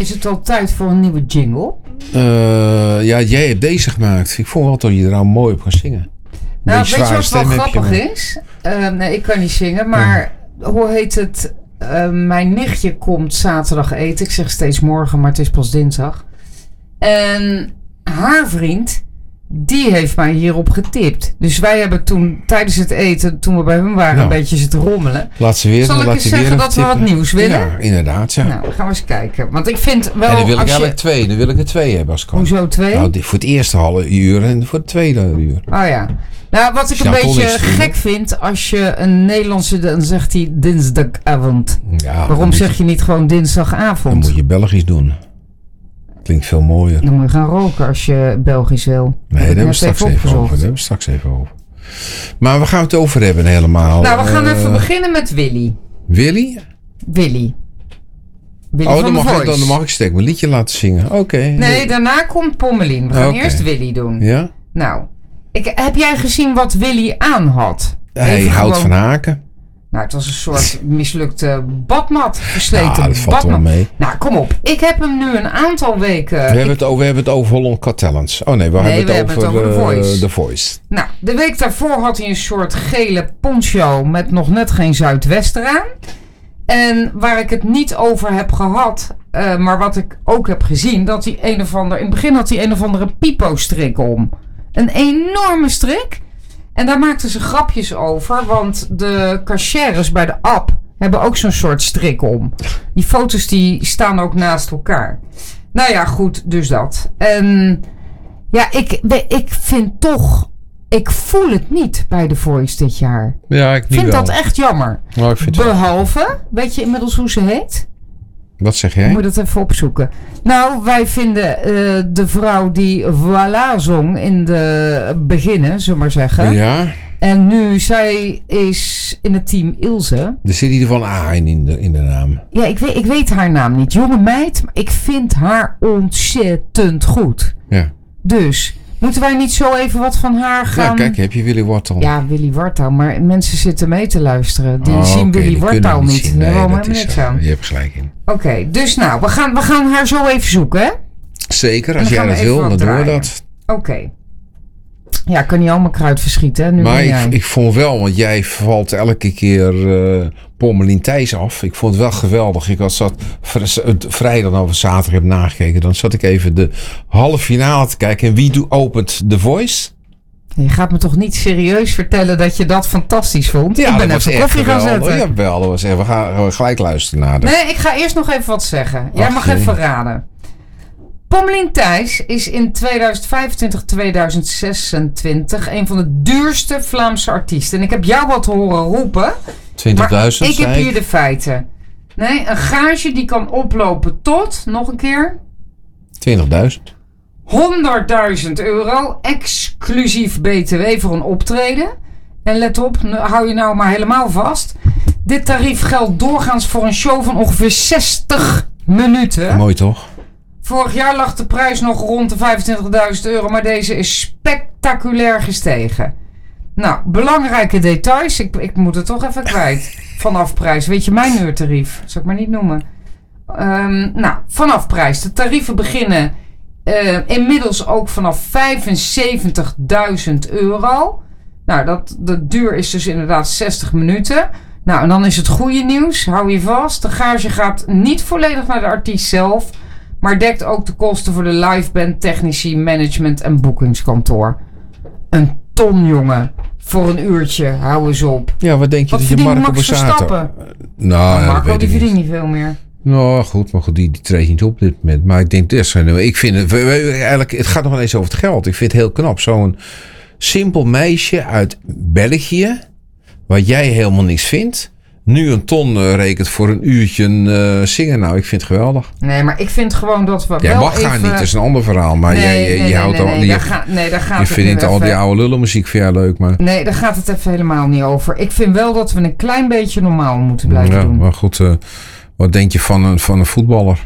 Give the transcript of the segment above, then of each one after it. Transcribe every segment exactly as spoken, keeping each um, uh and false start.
Is het al tijd voor een nieuwe jingle? Uh, ja, jij hebt deze gemaakt. Ik vond wel dat je er nou mooi op kan zingen. Nou, weet je wat wel grappig is? Uh, nee, ik kan niet zingen, maar ja. Hoe heet het? Uh, mijn nichtje komt zaterdag eten. Ik zeg steeds morgen, maar het is pas dinsdag. En haar vriend, die heeft mij hierop getipt. Dus wij hebben toen tijdens het eten, toen we bij hem waren, nou, een beetje zitten rommelen. Laat ze weer. Zal ik eens zeggen dat we wat nieuws willen? Ja, inderdaad. Ja. Nou, dan gaan we eens kijken. Want ik vind wel. En dan wil ik als eigenlijk je... twee. Dan wil ik er twee hebben als kan. Hoezo twee? Nou, voor het eerste halve uur en voor het tweede uur. Oh ja. Nou, wat ik een beetje gek vind, als je een Nederlandse, dan zegt hij dinsdagavond. Ja, waarom zeg je niet gewoon dinsdagavond? Dan moet je Belgisch doen. Klinkt veel mooier. Dan moet je gaan roken als je Belgisch wil. Nee, daar hebben we straks even, even over. Daar hebben we straks even over. Maar waar gaan we het over hebben helemaal? Nou, we gaan uh, even beginnen met Willy. Willy? Willy. Willy oh, van dan de mag, Voice. ik, dan, dan mag ik steeds mijn liedje laten zingen. Oké. Okay. Nee, nee, daarna komt Pommelien. We gaan okay. eerst Willy doen. Ja? Nou, ik, heb jij gezien wat Willy aan had? Hij Even houdt gewoon... van haken. Nou, het was een soort mislukte badmat. Versleten ja, dat valt badmat. wel mee. Nou, kom op. Ik heb hem nu een aantal weken... We, ik... hebben, het over, we hebben het over Holland Got Talents. Oh nee, we, nee, hebben, we het hebben over, het over The Voice. The Voice. Nou, de week daarvoor had hij een soort gele poncho met nog net geen Zuidwester aan. En waar ik het niet over heb gehad, uh, maar wat ik ook heb gezien, dat hij een of ander... In het begin had hij een of andere pipo-strik om. Een enorme strik. En daar maakten ze grapjes over, want de cashiers bij de app hebben ook zo'n soort strik om. Die foto's die staan ook naast elkaar. Nou ja, goed, dus dat. En ja, ik, ik vind toch... Ik voel het niet bij The Voice dit jaar. Ja, ik niet vind wel. dat echt jammer. Nou, ik vind Behalve, wel. Weet je inmiddels hoe ze heet? Wat zeg jij? Ik moet het even opzoeken. Nou, wij vinden uh, de vrouw die Voilà zong in de beginnen, zullen we maar zeggen. Ja. En nu, zij is in het team Ilse. Er zit in ieder geval een A in de, in de naam. Ja, ik weet, ik weet haar naam niet. Jonge meid, maar ik vind haar ontzettend goed. Ja. Dus... Moeten wij niet zo even wat van haar gaan... Ja, kijk, heb je Willy Wartaal. Ja, Willy Wartaal. Maar mensen zitten mee te luisteren. Die oh, zien okay, Willy Wartaal niet. niet. Nee, Daar hebben we dat is, niks aan. Je hebt gelijk in. Oké, okay, dus nou, we gaan, we gaan haar zo even zoeken, hè? Zeker, als jij dat wil, dan doen we dat. Oké. Okay. Ja, ik kan niet allemaal kruid verschieten, hè? Nu maar ik, ik vond wel, want jij valt elke keer uh, Pommelien Thijs af. Ik vond het wel geweldig. Ik had zat vrijdag of zaterdag heb nagekeken. Dan zat ik even de halve finale te kijken. En wie do, opent The Voice? Je gaat me toch niet serieus vertellen dat je dat fantastisch vond? Ja, ik ben dat even was koffie gaan geweldig. zetten. Jawel, dat was even. We gaan gelijk luisteren naar de... Nee, ik ga eerst nog even wat zeggen. Jij Ach, mag jee. even raden. Pommelien Thijs is in tweeduizend vijfentwintig tweeduizend zesentwintig een van de duurste Vlaamse artiesten. En ik heb jou wat horen roepen. twintigduizend. Ik heb hier de feiten. Nee, een gage die kan oplopen tot, nog een keer. twintigduizend. honderdduizend euro, exclusief B T W voor een optreden. En let op, hou je nou maar helemaal vast. Dit tarief geldt doorgaans voor een show van ongeveer zestig minuten. Mooi toch? Vorig jaar lag de prijs nog rond de vijfentwintigduizend euro, maar deze is spectaculair gestegen. Nou, belangrijke details. Ik, ik moet het toch even kwijt. Vanaf prijs. Weet je mijn uurtarief? Zal ik maar niet noemen. Um, nou, vanaf prijs. De tarieven beginnen uh, inmiddels ook vanaf vijfenzeventigduizend euro. Nou, dat, de duur is dus inderdaad zestig minuten. Nou, en dan is het goede nieuws. Hou je vast. De gage gaat niet volledig naar de artiest zelf, maar dekt ook de kosten voor de liveband, technici, management en boekingskantoor. Een ton, jongen. Voor een uurtje. Hou eens op. Ja, wat denk je wat dat je Marco Max Verstappen? Nou, nou Marco, weet die verdient niet. niet veel meer. Nou, goed, maar goed, die, die treedt niet op dit moment. Maar ik denk, dit ik vind het, eigenlijk, het gaat nog wel eens over het geld. Ik vind het heel knap. Zo'n simpel meisje uit België, waar jij helemaal niks vindt, nu een ton uh, rekent voor een uurtje uh, zingen. Nou, ik vind het geweldig. Nee, maar ik vind gewoon dat we jij wel mag even... gaan niet, dat is een ander verhaal. Maar nee, jij je, nee, je houdt nee, al... nee, Je, daar ga, nee, daar gaat je het vindt al even... die oude lullenmuziek vind jij leuk, maar... Nee, daar gaat het even helemaal niet over. Ik vind wel dat we een klein beetje normaal moeten blijven ja, doen. Maar goed, uh, wat denk je van een, van een voetballer?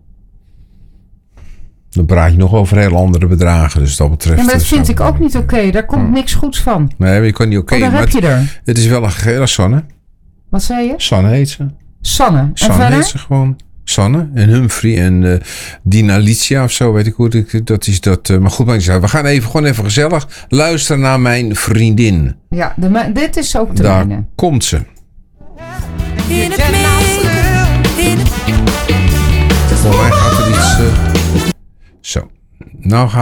Dan praat je nog over heel andere bedragen. Dus dat betreft... Ja, maar dat vind ik ook niet oké. Okay. Daar komt hm. niks goeds van. Nee, maar je kan niet oké. Okay, oh, daar heb je er. Het is wel een... Dat is Sanne. Wat zei je? Sanne heet ze. Sanne. En Sanne verder? heet ze gewoon. Sanne en Humphrey en uh, Dina Licia of zo, weet ik hoe ik, dat is dat. Uh, maar goed, maar we gaan even gewoon even gezellig luisteren naar mijn vriendin. Ja, de, dit is ook te Daar mijne. komt ze. In het midden, in het... Voor mij gaat er iets... Uh, zo, nou gaan